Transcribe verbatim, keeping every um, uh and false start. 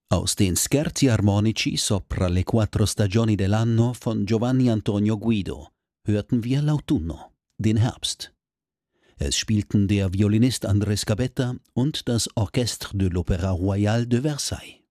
Aus den Scherzi armonici sopra le quattro stagioni dell'anno von Giovanni Antonio Guido hörten wir L'Autunno, den Herbst. Es spielten der Violinist Andrés Gabetta und das Orchestre de l'Opéra Royal de Versailles.